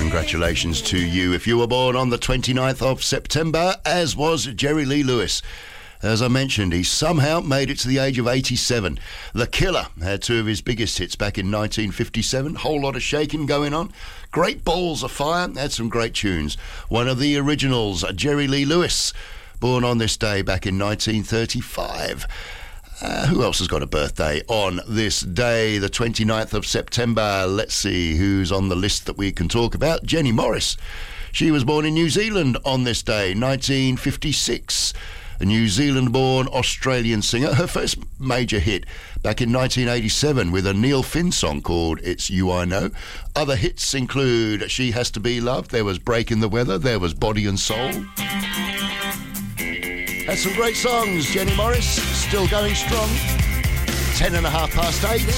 Congratulations to you if you were born on the 29th of September, as was Jerry Lee Lewis. As I mentioned, he somehow made it to the age of 87. The Killer had two of his biggest hits back in 1957. Whole lot of shaking going on. Great Balls of Fire had some great tunes. One of the originals, Jerry Lee Lewis, born on this day back in 1935. Who else has got a birthday on this day, the 29th of September? Let's see who's on the list that we can talk about. Jenny Morris. She was born in New Zealand on this day, 1956. A New Zealand-born Australian singer. Her first major hit back in 1987 with a Neil Finn song called It's You I Know. Other hits include She Has to Be Loved, there was Breaking the Weather, there was Body and Soul. Had some great songs, Jenny Morris, still going strong. 8:10.